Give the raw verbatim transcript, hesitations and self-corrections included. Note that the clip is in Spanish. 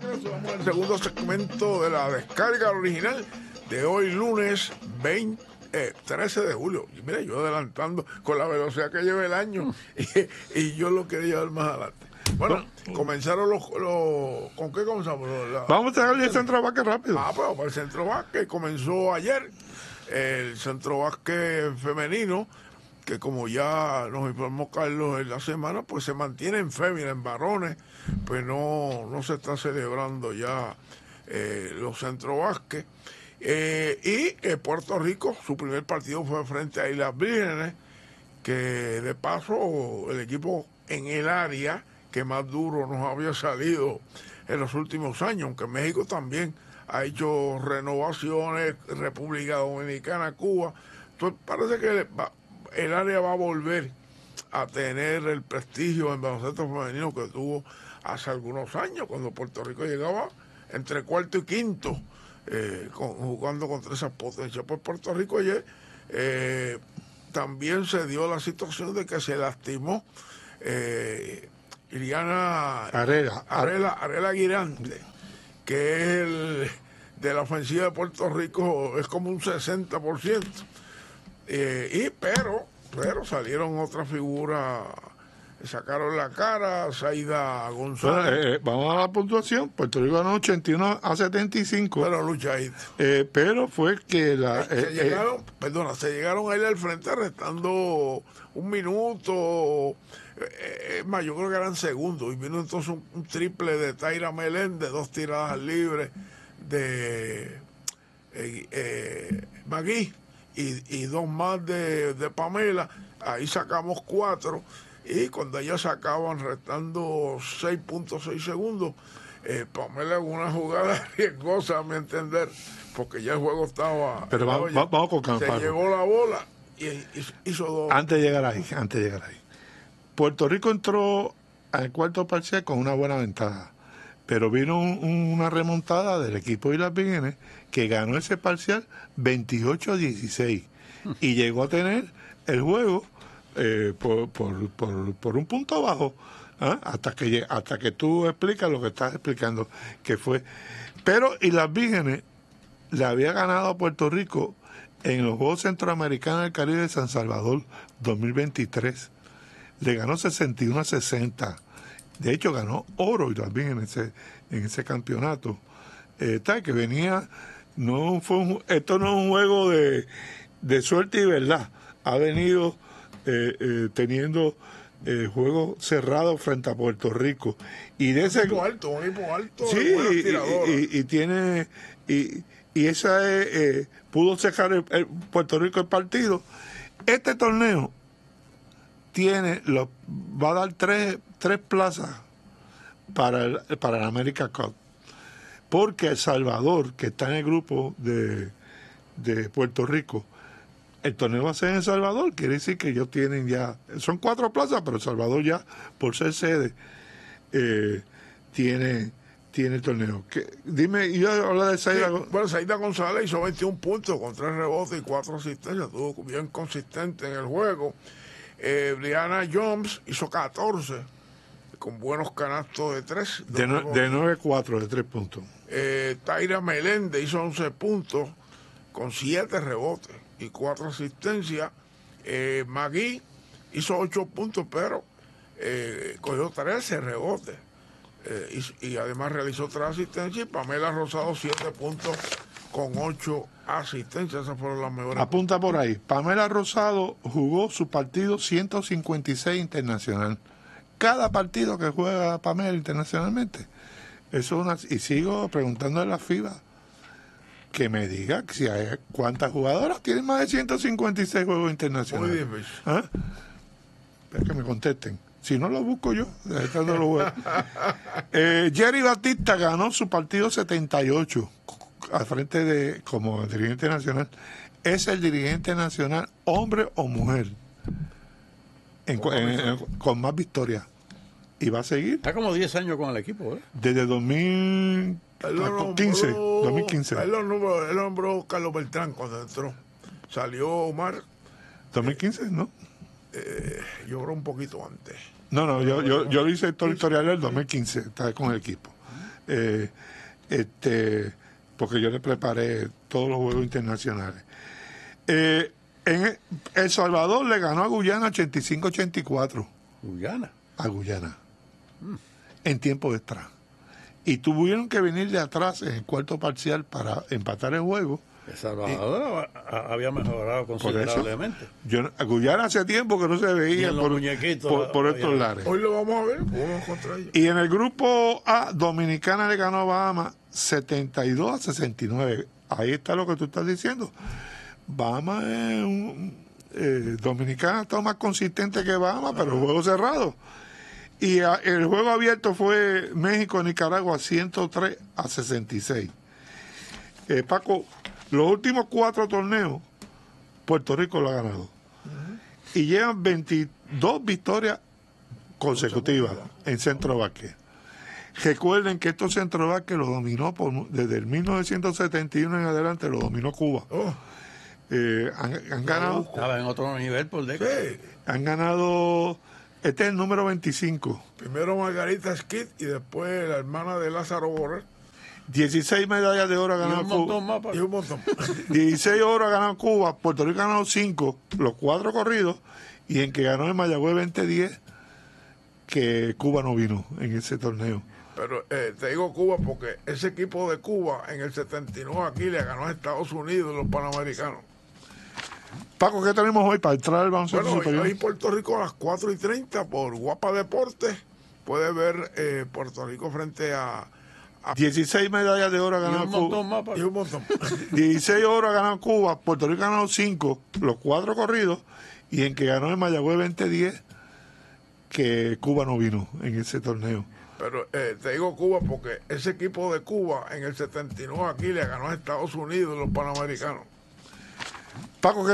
regreso, vamos al segundo segmento de la descarga original de hoy, lunes veinte, eh, trece de julio. Y mira, yo adelantando con la velocidad que lleva el año y, y yo lo quería llevar más adelante. Bueno, comenzaron los, los... ¿Con qué comenzamos? La, vamos a darle el centro básquet rápido. Ah, pues el centro básquet comenzó ayer. El centro básquet femenino, que como ya nos informó Carlos en la semana, pues se mantiene en fémina, en varones, pues no, no se está celebrando ya eh, los centro básquet. Eh, y eh, Puerto Rico, su primer partido fue frente a Islas Vírgenes, que de paso el equipo en el área que más duro nos había salido en los últimos años, aunque México también ha hecho renovaciones, República Dominicana, Cuba. Entonces parece que va, el área va a volver a tener el prestigio en baloncesto femenino que tuvo hace algunos años, cuando Puerto Rico llegaba entre cuarto y quinto, eh, con, jugando contra esas potencias. Pues Puerto Rico ayer eh, también se dio la situación de que se lastimó eh, Iriana Arela, Arela, Arela Guirante, que es el de la ofensiva de Puerto Rico, es como un sesenta por ciento. Eh, y pero, pero salieron otras figuras, sacaron la cara, Zaida González. Bueno, eh, vamos a la puntuación. Puerto Rico ganó ochenta y uno a setenta y cinco. Pero luchadito. Eh, pero fue que la... Eh, se eh, llegaron, eh, perdona, se llegaron a ir al frente restando un minuto. Es más, yo creo que eran segundos. Y vino entonces un, un triple de Taira Meléndez, dos tiradas libres de eh, eh, Magui y, y dos más de, de Pamela. Ahí sacamos cuatro. Y cuando ellas sacaban restando seis punto seis segundos, eh, Pamela en una jugada riesgosa, a mi entender, porque ya el juego estaba... Pero estaba vamos, ya, vamos con calma. se llevó la bola y, y hizo dos. Antes de llegar ahí, antes de llegar ahí. Puerto Rico entró al cuarto parcial con una buena ventaja, pero vino un, una remontada del equipo de Islas Vírgenes que ganó ese parcial veintiocho a dieciséis y llegó a tener el juego eh, por, por, por, por un punto bajo, ¿eh? hasta que hasta que tú explicas lo que estás explicando, que fue. Pero Islas Vírgenes le había ganado a Puerto Rico en los Juegos Centroamericanos del Caribe de San Salvador dos mil veintitrés. Le ganó sesenta y uno a sesenta. De hecho, ganó oro y también en ese, en ese campeonato. Eh, tal que venía, no fue un, esto no es un juego de, de suerte y verdad. Ha venido eh, eh, teniendo eh, juegos cerrados frente a Puerto Rico. Y de ese, un equipo alto, un equipo alto. Sí, y, y, y tiene. Y, y esa es, eh, pudo sacar el, el Puerto Rico el partido. Este torneo tiene lo, va a dar tres, tres plazas para el, para el America Cup, porque El Salvador, que está en el grupo de, de Puerto Rico, el torneo va a ser en El Salvador, quiere decir que ellos tienen ya, son cuatro plazas, pero El Salvador ya, por ser sede, eh, tiene tiene el torneo. ¿Qué? Dime, yo hablar de Zaida. Sí, bueno, Zaida González hizo veintiún puntos con tres rebotes y cuatro asistencias, estuvo bien consistente en el juego. Eh, Brianna Jones hizo catorce con buenos canastos de tres. De, no, de nueve cuatro, de tres puntos. Eh, Taira Meléndez hizo once puntos con siete rebotes y cuatro asistencias. Eh, Magui hizo ocho puntos, pero eh, cogió trece rebotes. Eh, y, y además realizó tres asistencias. Y Pamela Rosado siete puntos con ocho asistencias. Esas fueron las mejores. Apunta por ahí. Pamela Rosado jugó su partido ciento cincuenta y seis internacional. Cada partido que juega Pamela internacionalmente, eso es una. Y sigo preguntando a la FIBA que me diga si hay, cuántas jugadoras tienen más de ciento cincuenta y seis juegos internacionales. Muy difícil. ¿Ah? Pero que me contesten. Si no lo busco yo, no lo eh, Jerry Batista ganó su partido setenta y ocho al frente de, como dirigente nacional. Es el dirigente nacional, hombre o mujer, en, en, en, con más victorias. Y va a seguir. Está como diez años con el equipo, ¿eh? Desde dos mil quince. dos mil quince. Él lo nombró, él lo nombró Carlos Beltrán cuando entró. Salió Omar. dos mil quince, ¿no? Eh, yo creo un poquito antes. No, no, yo, yo, yo lo hice todo el historial del dos mil quince, estaba con el equipo. eh, este, porque yo le preparé todos los juegos internacionales. Eh, en El Salvador le ganó a Guyana ochenta y cinco ochenta y cuatro. Guyana. A Guyana. Mm. En tiempo extra. Y tuvieron que venir de atrás en el cuarto parcial para empatar el juego. El Salvador y, había mejorado considerablemente. Eso, yo, a Guyana hace tiempo que no se veía por, por, por estos lares. Hoy lo vamos a ver, vamos contra ellos. Y en el grupo A, Dominicana le ganó a Bahamas setenta y dos a sesenta y nueve. Ahí está lo que tú estás diciendo. Bahamas es un... Eh, Dominicana está más consistente que Bahamas, pero el juego cerrado. Y a, el juego abierto fue México-Nicaragua ciento tres a sesenta y seis. Eh, Paco, los últimos cuatro torneos, Puerto Rico lo ha ganado. Uh-huh. Y llevan veintidós victorias consecutivas en centro básquet. Recuerden que estos centro básquet los dominó por, desde el mil novecientos setenta y uno en adelante, lo dominó Cuba. Oh. Eh, han, han ganado. Estaba en otro nivel por década. Sí. Han ganado. Este es el número veinticinco. Primero Margarita Skid y después la hermana de Lázaro Borrell. dieciséis medallas de oro ha ganado Cuba. Más, y un montón. dieciséis oro ha ganado Cuba. Puerto Rico ha ganado cinco, los cuatro corridos. Y en que ganó en Mayagüez veinte diez, que Cuba no vino en ese torneo. Pero eh, te digo Cuba porque ese equipo de Cuba en el setenta y nueve aquí le ganó a Estados Unidos los Panamericanos. Paco, ¿qué tenemos hoy para entrar al baloncesto bueno, superior? Hoy Puerto Rico a las cuatro y treinta por Guapa Deportes. Puede ver eh, Puerto Rico frente a, a... dieciséis medallas de oro ha ganado Cuba. Más, y un montón. dieciséis oro ha ganado Cuba. Puerto Rico ha ganado cinco, los cuatro corridos. Y en que ganó en Mayagüez veinte diez, que Cuba no vino en ese torneo. Pero eh, te digo Cuba porque ese equipo de Cuba en el setenta y nueve aquí le ganó a Estados Unidos los Panamericanos. Paco, ¿qué